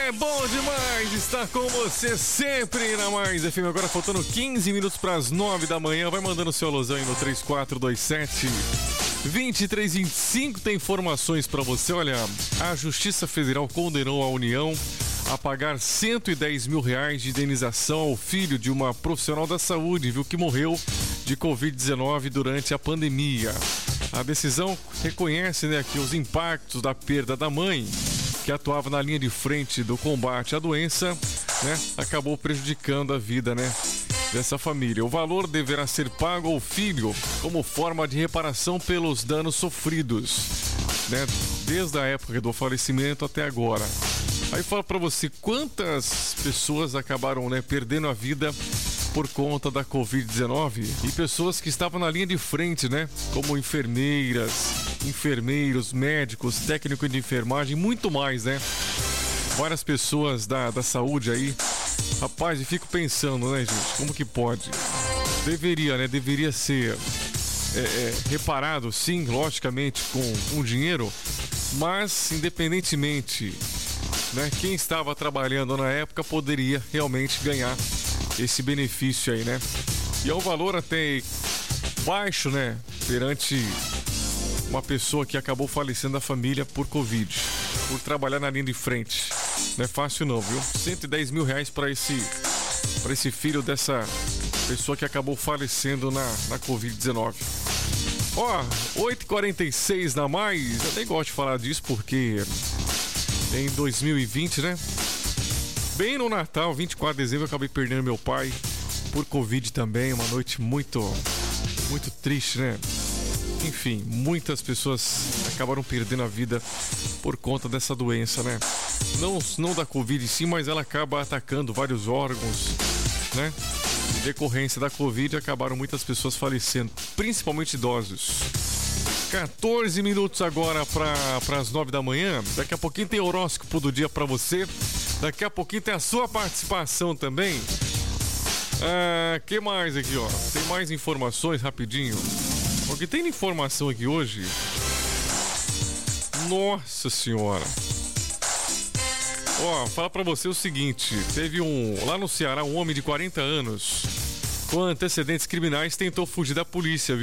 É bom demais estar com você sempre na Mais FM. Agora faltando 15 minutos para as 9 da manhã. Vai mandando seu alusão aí no 3427-2325. Tem informações para você. Olha, a Justiça Federal condenou a União a pagar R$110 mil de indenização ao filho de uma profissional da saúde, viu, que morreu de Covid-19 durante a pandemia. A decisão reconhece, que os impactos da perda da mãe, que atuava na linha de frente do combate à doença, acabou prejudicando a vida, dessa família. O valor deverá ser pago ao filho como forma de reparação pelos danos sofridos, desde a época do falecimento até agora. Aí fala pra você quantas pessoas acabaram, perdendo a vida por conta da Covid-19 e pessoas que estavam na linha de frente, como enfermeiras, enfermeiros, médicos, técnicos de enfermagem, muito mais, Várias pessoas da saúde aí. Rapaz, eu fico pensando, gente, como que pode? Deveria ser reparado, sim, logicamente, com dinheiro, mas independentemente, quem estava trabalhando na época poderia realmente ganhar esse benefício aí, E é um valor até baixo, perante uma pessoa que acabou falecendo da família por Covid, por trabalhar na linha de frente. Não é fácil não, viu? R$110 mil para esse filho dessa pessoa que acabou falecendo na Covid-19. 8h46 na Mais. Eu nem gosto de falar disso porque em 2020, bem no Natal, 24 de dezembro, eu acabei perdendo meu pai por Covid também. Uma noite muito, muito triste, Enfim, muitas pessoas acabaram perdendo a vida por conta dessa doença, Não da Covid sim, mas ela acaba atacando vários órgãos, Em decorrência da Covid, acabaram muitas pessoas falecendo, principalmente idosos. 14 minutos agora para as 9 da manhã. Daqui a pouquinho tem horóscopo do dia para você. Daqui a pouquinho tem a sua participação também. Que mais aqui, Tem mais informações rapidinho. O que tem de informação aqui hoje? Nossa senhora. Fala pra você o seguinte. Teve lá no Ceará, um homem de 40 anos com antecedentes criminais tentou fugir da polícia, viu?